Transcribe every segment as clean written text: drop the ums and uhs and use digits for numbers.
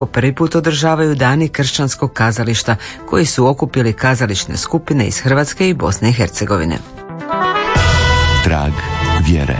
prvi put održavaju dani kršćanskog kazališta koji su okupili kazališne skupine iz Hrvatske i Bosne i Hercegovine. Trag vjere.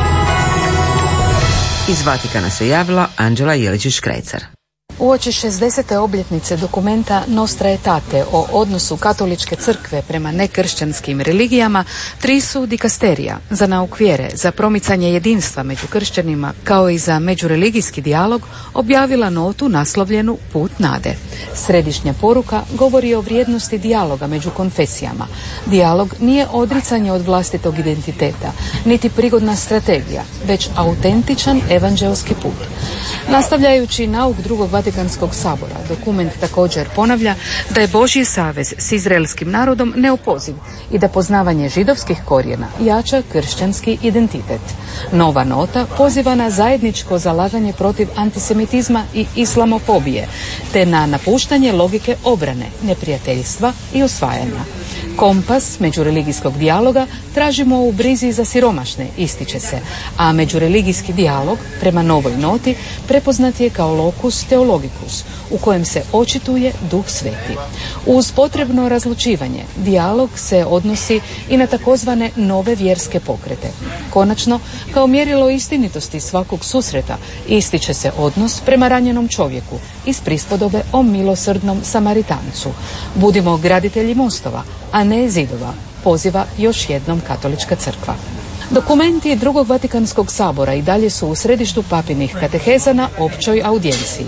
Iz Vatikana se javila Anđela Jeličić-Krajcar. Uoči 60. obljetnice dokumenta Nostra Aetate o odnosu katoličke crkve prema nekršćanskim religijama, 3 su dikasterija za nauk vjere, za promicanje jedinstva među kršćanima kao i za međureligijski dijalog objavila notu naslovljenu Put nade. Središnja poruka govori o vrijednosti dijaloga među konfesijama. Dijalog nije odricanje od vlastitog identiteta, niti prigodna strategija, već autentičan evanđelski put. Nastavljajući nauk drugog Vatikanskog sabora, dokument također ponavlja da je Božji savez s izraelskim narodom neopoziv i da poznavanje židovskih korijena jača kršćanski identitet. Nova nota poziva na zajedničko zalaganje protiv antisemitizma i islamofobije, te na napuštanje logike obrane, neprijateljstva i osvajanja. Kompas međureligijskog dijaloga tražimo u brizi za siromašne, ističe se, a međureligijski dijalog prema novoj noti prepoznat je kao locus theologicus, u kojem se očituje Duh Sveti. Uz potrebno razlučivanje, dijalog se odnosi i na takozvane nove vjerske pokrete. Konačno, kao mjerilo istinitosti svakog susreta, ističe se odnos prema ranjenom čovjeku iz prispodobe o milosrdnom Samaritancu. Budimo graditelji mostova, a ne zidova, poziva još jednom Katolička crkva. Dokumenti drugog Vatikanskog sabora i dalje su u središtu papinih kateheza na općoj audijenciji.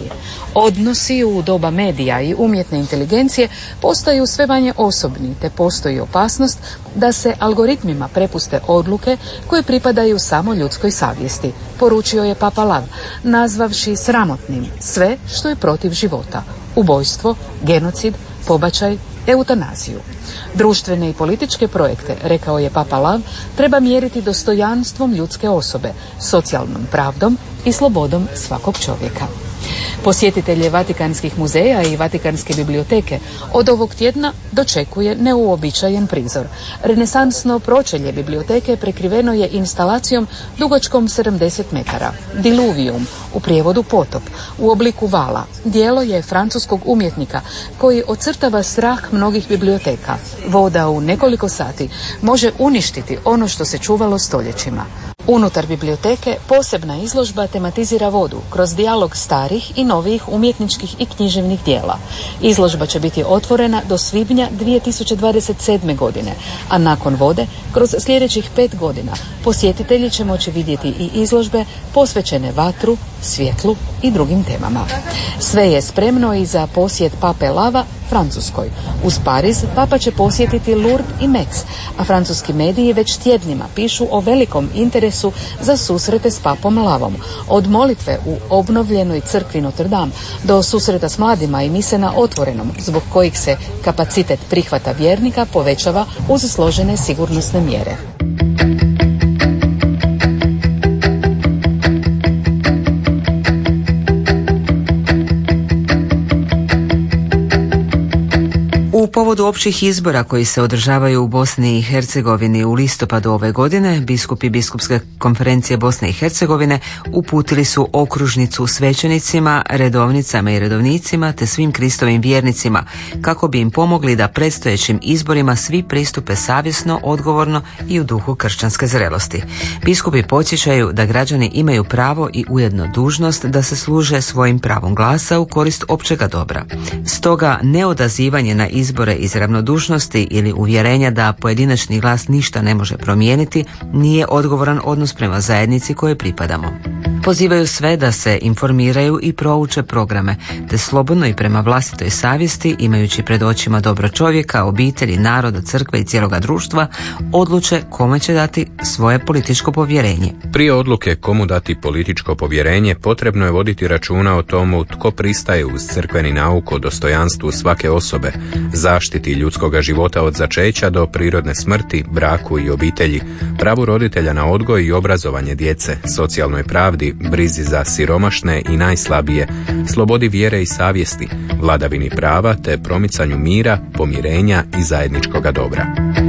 Odnosi u doba medija i umjetne inteligencije postaju sve manje osobni, te postoji opasnost da se algoritmima prepuste odluke koje pripadaju samo ljudskoj savjesti, poručio je Papa Lav, nazvavši sramotnim sve što je protiv života: ubojstvo, genocid, pobačaj, eutanaziju. Društvene i političke projekte, rekao je Papa Lav, treba mjeriti dostojanstvom ljudske osobe, socijalnom pravdom i slobodom svakog čovjeka. Posjetitelje Vatikanskih muzeja i Vatikanske biblioteke od ovog tjedna dočekuje neuobičajen prizor. Renesansno pročelje biblioteke prekriveno je instalacijom dugačkom 70 metara. Diluvium, u prijevodu potop, u obliku vala. Djelo je francuskog umjetnika koji ocrtava strah mnogih biblioteka. Voda u nekoliko sati može uništiti ono što se čuvalo stoljećima. Unutar biblioteke posebna izložba tematizira vodu kroz dijalog starih i novijih umjetničkih i književnih dijela. Izložba će biti otvorena do svibnja 2027. godine, a nakon vode, kroz sljedećih 5 godina, posjetitelji će moći vidjeti i izložbe posvećene vatru, svjetlu i drugim temama. Sve je spremno i za posjet Pape Lava Francuskoj. Uz Pariz Papa će posjetiti Lourdes i Metz, a francuski mediji već tjednima pišu o velikom interesu za susrete s Papom Lavom. Od molitve u obnovljenoj crkvi Notre Dame do susreta s mladima i mise na otvorenom, zbog kojih se kapacitet prihvata vjernika povećava uz složene sigurnosne mjere. U povodu općih izbora koji se održavaju u Bosni i Hercegovini u listopadu ove godine, biskupi Biskupske konferencije Bosne i Hercegovine uputili su okružnicu svećenicima, redovnicama i redovnicima te svim Kristovim vjernicima kako bi im pomogli da predstojećim izborima svi pristupe savjesno, odgovorno i u duhu kršćanske zrelosti. Biskupi podsjećaju da građani imaju pravo i ujedno dužnost da se služe svojim pravom glasa u korist općega dobra. Stoga neodazivanje na izbore iz ravnodušnosti ili uvjerenja da pojedinačni glas ništa ne može promijeniti nije odgovoran odnos prema zajednici kojoj pripadamo. Pozivaju sve da se informiraju i prouče programe, te slobodno i prema vlastitoj savjesti, imajući pred očima dobro čovjeka, obitelji, naroda, crkve i cijeloga društva, odluče kome će dati svoje političko povjerenje. Prije odluke komu dati političko povjerenje, potrebno je voditi računa o tomu tko pristaje uz crkveni nauk o dostojanstvu svake osobe, zaštiti ljudskoga života od začeća do prirodne smrti, braku i obitelji, pravu roditelja na odgoj i obrazovanje djece, socijalnoj pravdi, brizi za siromašne i najslabije, slobodi vjere i savjesti, vladavini prava te promicanju mira, pomirenja i zajedničkoga dobra.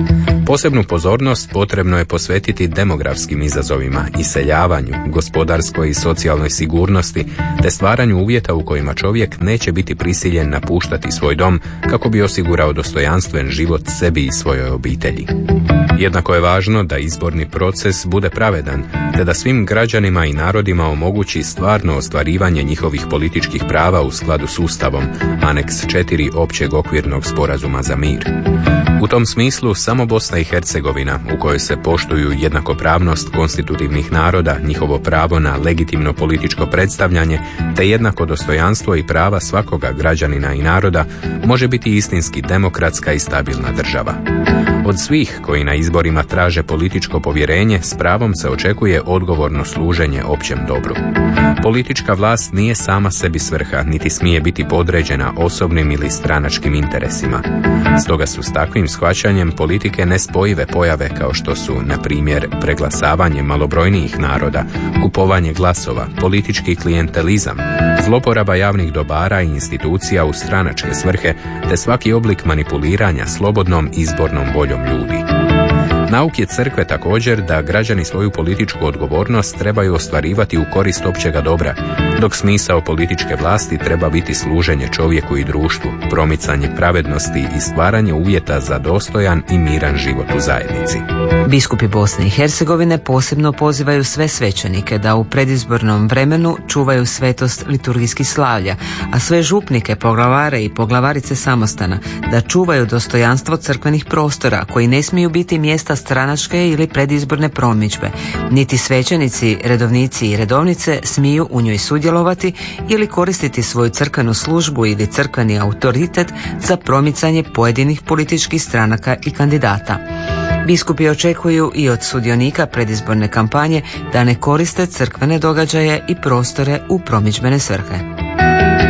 Posebnu pozornost potrebno je posvetiti demografskim izazovima, iseljavanju, gospodarskoj i socijalnoj sigurnosti, te stvaranju uvjeta u kojima čovjek neće biti prisiljen napuštati svoj dom kako bi osigurao dostojanstven život sebi i svojoj obitelji. Jednako je važno da izborni proces bude pravedan, te da svim građanima i narodima omogući stvarno ostvarivanje njihovih političkih prava u skladu s Ustavom, aneks 4 Općeg okvirnog sporazuma za mir. U tom smislu samo Bosna i Hercegovina, u kojoj se poštuju jednakopravnost konstitutivnih naroda, njihovo pravo na legitimno političko predstavljanje, te jednako dostojanstvo i prava svakoga građanina i naroda, može biti istinski demokratska i stabilna država. Od svih koji na izborima traže političko povjerenje, s pravom se očekuje odgovorno služenje općem dobru. Politička vlast nije sama sebi svrha, niti smije biti podređena osobnim ili stranačkim interesima. Stoga su s takvim shvaćanjem politike nespojive pojave kao što su, na primjer, preglasavanje malobrojnijih naroda, kupovanje glasova, politički klijentelizam, zloporaba javnih dobara i institucija u stranačke svrhe, te svaki oblik manipuliranja slobodnom izbornom voljom ljudi. Nauk je crkve također da građani svoju političku odgovornost trebaju ostvarivati u korist općega dobra, dok smisao političke vlasti treba biti služenje čovjeku i društvu, promicanje pravednosti i stvaranje uvjeta za dostojan i miran život u zajednici. Biskupi Bosne i Hercegovine posebno pozivaju sve svećenike da u predizbornom vremenu čuvaju svetost liturgijskih slavlja, a sve župnike, poglavare i poglavarice samostana da čuvaju dostojanstvo crkvenih prostora koji ne smiju biti mjesta stranačke ili predizborne promidžbe. Niti svećenici, redovnici i redovnice smiju u njoj sudjelovati ili koristiti svoju crkvenu službu ili crkveni autoritet za promicanje pojedinih političkih stranaka i kandidata. Biskupi očekuju i od sudionika predizborne kampanje da ne koriste crkvene događaje i prostore u promidžbene svrhe.